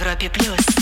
Европе+.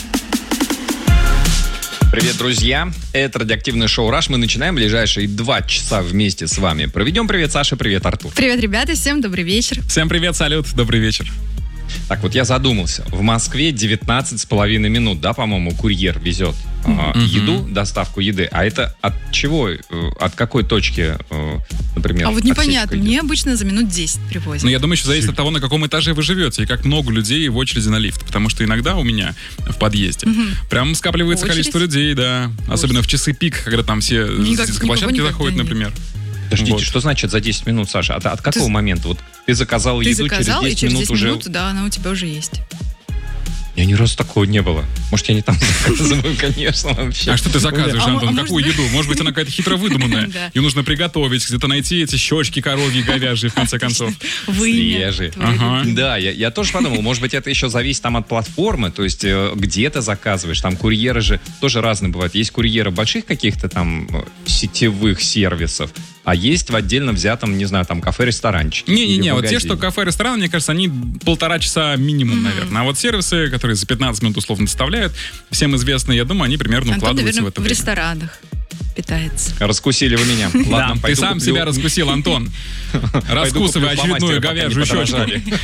Привет, друзья! Это радиоактивное шоу «Раш». Мы начинаем ближайшие 2 часа вместе с вами. Проведем. Привет, Саша, привет, Артур. Привет, ребята, всем добрый вечер. Всем привет, салют, добрый вечер. Так, вот я задумался. В Москве 19,5 минут, да, по-моему, курьер везет еду, доставку еды. А это от чего? От какой точки, например? А вот непонятно. Мне обычно за минут 10 привозят. Ну, я думаю, еще зависит от того, на каком этаже вы живете и как много людей в очереди на лифт. Потому что иногда у меня в подъезде прям скапливается количество людей, да. Особенно в часы пик, когда там все с детской площадки заходят, например. Подождите, Вот. Что значит за 10 минут, Саша? От какого момента? Вот ты заказал еду, через 10 минут уже... Да, она у тебя уже есть. Я ни разу такого не было. Может, я не там заказываю, конечно, вообще. А что ты заказываешь, Антон? Какую может... еду? Может быть, она какая-то хитро выдуманная. Ее нужно приготовить, где-то найти эти щечки коровьи, говяжьи, в конце концов. Свежие. Да, я тоже подумал, может быть, это еще зависит там от платформы, то есть где ты заказываешь. Там курьеры же тоже разные бывают. Есть курьеры больших каких-то там сетевых сервисов, а есть в отдельно взятом, не знаю, там кафе-ресторанчики. Не-не-не, вот те, что кафе-рестораны, мне кажется, они 1,5 часа минимум, наверное. А вот сервисы, которые за 15 минут условно доставляют, всем известные, я думаю, они примерно укладываются в это время. В ресторанах питается. Раскусили вы меня. Ладно, ты сам себя раскусил, Антон. Раскусывай очередную говяжью щечку.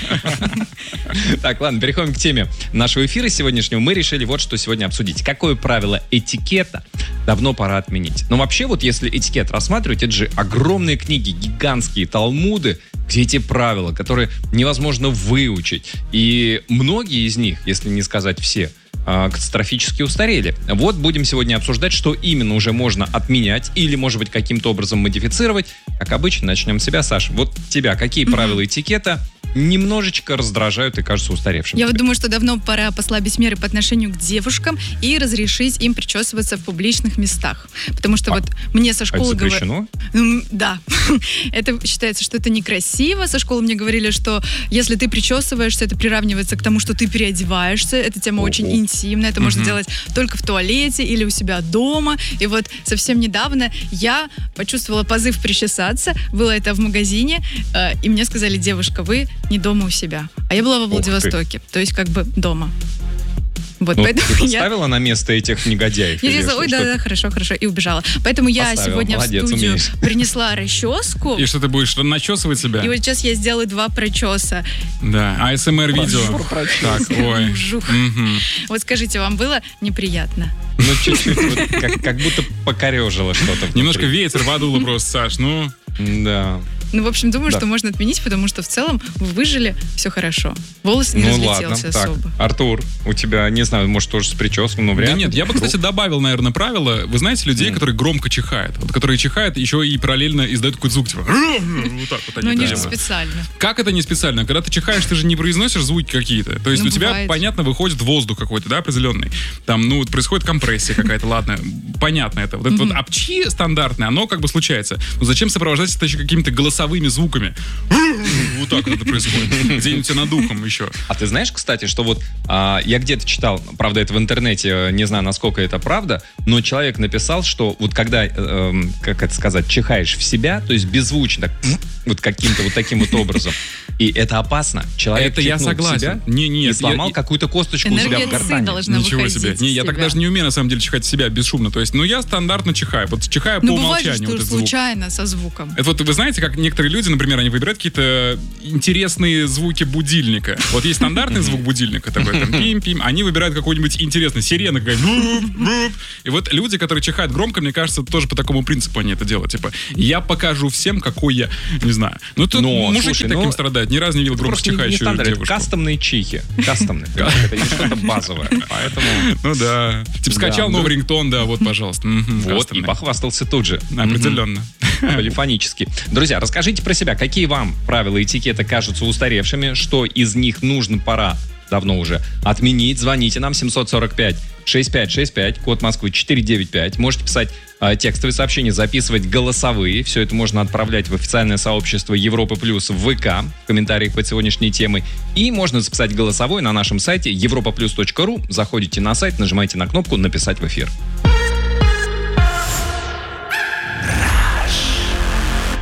Так, ладно, переходим к теме нашего эфира сегодняшнего. Мы решили вот что сегодня обсудить. Какое правило этикета давно пора отменить? Но вообще вот если этикет рассматривать, это же огромные книги, гигантские талмуды, где эти правила, которые невозможно выучить. И многие из них, если не сказать все, катастрофически устарели. Вот будем сегодня обсуждать, что именно уже можно отменять или, может быть, каким-то образом модифицировать. Как обычно, начнем с себя, Саш. Вот тебя, какие правила этикета немножечко раздражают и кажутся устаревшими? Я вот думаю, что давно пора послабить меры по отношению к девушкам и разрешить им причесываться в публичных местах. Потому что вот мне со школы говорят... Это запрещено? Да. Это считается, что это некрасиво. Со школы мне говорили, что если ты причесываешься, это приравнивается к тому, что ты переодеваешься. Эта тема очень интимная. Это можно делать только в туалете или у себя дома. И вот совсем недавно я почувствовала позыв причесаться. Было это в магазине. И мне сказали: девушка, вы не дома у себя. А я была во Владивостоке. То есть как бы дома. Вот, поэтому ты поставила на место этих негодяев? Ой, да, хорошо, и убежала. Поэтому я сегодня в студию принесла расческу. И что, ты будешь начесывать себя? И вот сейчас я сделаю 2 прочеса. Да, АСМР-видео. Так, ой. Вот скажите, вам было неприятно? Ну, чуть-чуть, как будто покорежило что-то. Немножко ветер подуло просто, Саш, ну... Да. Ну, в общем, думаю, что можно отменить, потому что в целом вы выжили, все хорошо. Волос не разлетелся особо. Артур, у тебя, не знаю, может, тоже с прической, но вряд ли. Да нет, я бы, кстати, добавил, наверное, правило. Вы знаете людей, которые громко чихают? Вот, которые чихают, еще и параллельно издают какой-то звук, типа... Вот так вот они. Но они же специально. Как это не специально? Когда ты чихаешь, ты же не произносишь звуки какие-то. То есть у тебя, понятно, выходит воздух какой-то, да, определенный. Там, ну, происходит компрессия какая-то, ладно. Понятно это. Вот это вот апчи стандартное, оно как бы случается. Но зачем сопровождать это еще какими-то голосовыми звуками? Вот так вот это происходит. Где-нибудь над ухом еще. А ты знаешь, кстати, что вот я где-то читал, правда, это в интернете, не знаю, насколько это правда, но человек написал, что вот когда, как это сказать, чихаешь в себя, то есть беззвучно, вот каким-то вот таким вот образом, и это опасно. Человек это я согласен. И сломал какую-то косточку у себя в гортани. Ничего себе. Не, я так даже не умею, на самом деле, чихать в себя бесшумно. То есть, ну, я стандартно чихаю. Вот чихаю по умолчанию. Ну, бывает, что случайно со звуком. Это вот вы знаете, как некоторые люди, например, они выбирают какие-то интересные звуки будильника. Вот есть стандартный звук будильника, такой там пим-пим. Они выбирают какой-нибудь интересный, сирена какая-нибудь. И вот люди, которые чихают громко, мне кажется, тоже по такому принципу они это делают. Типа, я покажу всем, какой я, не знаю. Ну, тут мужики таким страдают. Ни разу не видел громко чихающую девушку. Кастомные чихи. Кастомные. Это не что-то базовое. Поэтому... Ну да. Типа скачал новый рингтон, да, вот, пожалуйста. Вот, и похвастался тут же. Определенно. Полифонически. Друзья, расскажите про себя. Какие вам правила этикета кажутся устаревшими? Что из них пора давно уже отменить? Звоните нам 745-6565, код Москвы 495. Можете писать текстовые сообщения, записывать голосовые. Все это можно отправлять в официальное сообщество Европа Плюс в ВК в комментариях под сегодняшней темой. И можно записать голосовой на нашем сайте europaplus.ru. Заходите на сайт, нажимаете на кнопку «Написать в эфир».